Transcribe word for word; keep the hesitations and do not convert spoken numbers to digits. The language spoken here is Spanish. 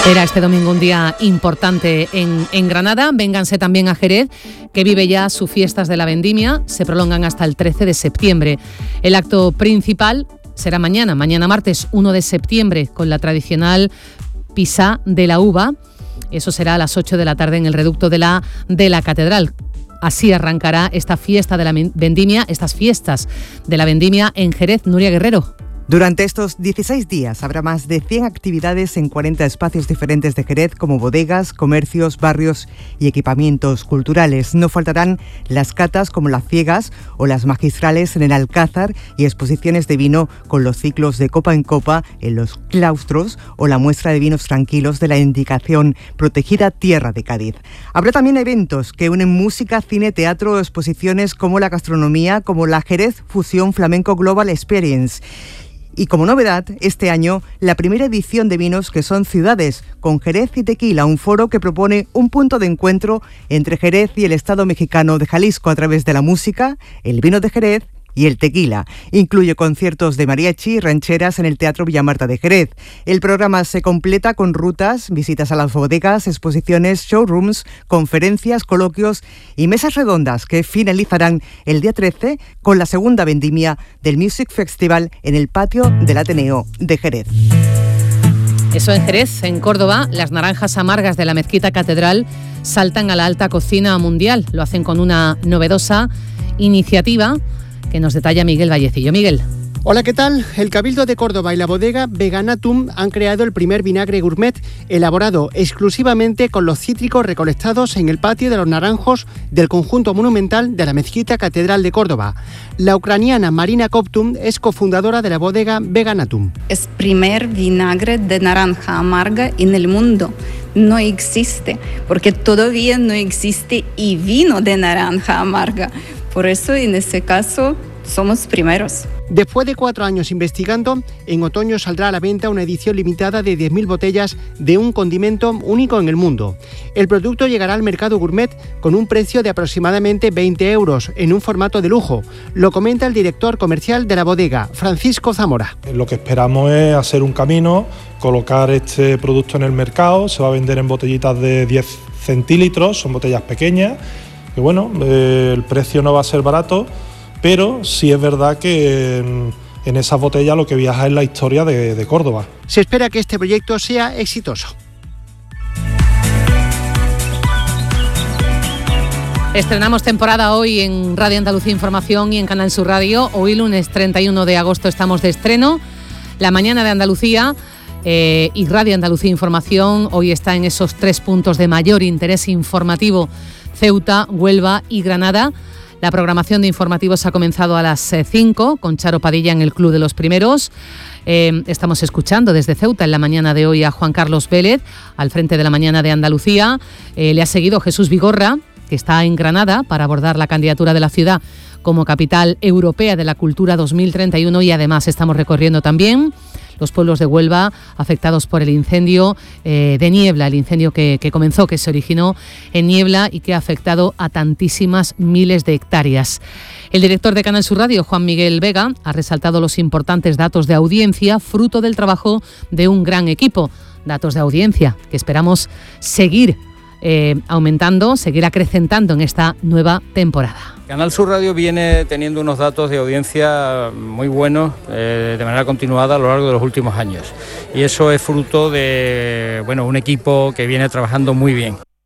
Era este domingo un día importante en, en Granada. Vénganse también a Jerez, que vive ya sus fiestas de la vendimia. Se prolongan hasta el trece de septiembre. El acto principal será mañana, mañana martes uno de septiembre, con la tradicional pisá de la uva. Eso será a las ocho de la tarde en el reducto de la, de la Catedral. Así arrancará esta fiesta de la vendimia, estas fiestas de la vendimia en Jerez. Nuria Guerrero. Durante estos dieciséis días habrá más de cien actividades en cuarenta espacios diferentes de Jerez, como bodegas, comercios, barrios y equipamientos culturales. No faltarán las catas como las ciegas o las magistrales en el Alcázar y exposiciones de vino con los ciclos de copa en copa en los claustros o la muestra de vinos tranquilos de la indicación protegida Tierra de Cádiz. Habrá también eventos que unen música, cine, teatro o exposiciones como la gastronomía, como la Jerez Fusión Flamenco Global Experience. Y como novedad, este año, la primera edición de Vinos que son ciudades, con Jerez y Tequila, un foro que propone un punto de encuentro entre Jerez y el estado mexicano de Jalisco a través de la música, el vino de Jerez y el tequila. Incluye conciertos de mariachi y rancheras en el Teatro Villamarta de Jerez. El programa se completa con rutas, visitas a las bodegas, exposiciones, showrooms, conferencias, coloquios y mesas redondas que finalizarán el día trece con la segunda vendimia del Music Festival en el patio del Ateneo de Jerez. Eso en Jerez. En Córdoba, las naranjas amargas de la Mezquita Catedral saltan a la alta cocina mundial. Lo hacen con una novedosa iniciativa que nos detalla Miguel Vallecillo. Miguel. Hola, ¿qué tal? El Cabildo de Córdoba y la bodega Veganatum han creado el primer vinagre gourmet elaborado exclusivamente con los cítricos recolectados en el patio de los naranjos del conjunto monumental de la Mezquita Catedral de Córdoba. La ucraniana Marina Koptum es cofundadora de la bodega Veganatum. Es primer vinagre de naranja amarga en el mundo. No existe, porque todavía no existe y vino de naranja amarga. Por eso, en este caso, somos primeros. Después de cuatro años investigando, en otoño saldrá a la venta una edición limitada de diez mil botellas de un condimento único en el mundo. El producto llegará al mercado gourmet con un precio de aproximadamente veinte euros en un formato de lujo. Lo comenta el director comercial de la bodega, Francisco Zamora. Lo que esperamos es hacer un camino, colocar este producto en el mercado. Se va a vender en botellitas de diez centilitros, son botellas pequeñas. Y bueno, eh, el precio no va a ser barato, pero sí es verdad que en, en esas botellas lo que viaja es la historia de, de Córdoba. Se espera que este proyecto sea exitoso. Estrenamos temporada hoy en Radio Andalucía Información y en Canal Sur Radio. Hoy lunes treinta y uno de agosto estamos de estreno. La mañana de Andalucía eh, y Radio Andalucía Información hoy está en esos tres puntos de mayor interés informativo: Ceuta, Huelva y Granada. La programación de informativos ha comenzado a las cinco con Charo Padilla en el Club de los Primeros. Eh, estamos escuchando desde Ceuta en la mañana de hoy a Juan Carlos Vélez, al frente de la mañana de Andalucía. Eh, le ha seguido Jesús Vigorra, que está en Granada para abordar la candidatura de la ciudad como capital europea de la cultura dos mil treinta y uno, y además estamos recorriendo también los pueblos de Huelva afectados por el incendio eh, de Niebla, el incendio que, que comenzó, que se originó en Niebla y que ha afectado a tantísimas miles de hectáreas. El director de Canal Sur Radio, Juan Miguel Vega, ha resaltado los importantes datos de audiencia, fruto del trabajo de un gran equipo. Datos de audiencia que esperamos seguir eh, aumentando, seguir acrecentando en esta nueva temporada. Canal Sur Radio viene teniendo unos datos de audiencia muy buenos eh, de manera continuada a lo largo de los últimos años, y eso es fruto de bueno, un equipo que viene trabajando muy bien.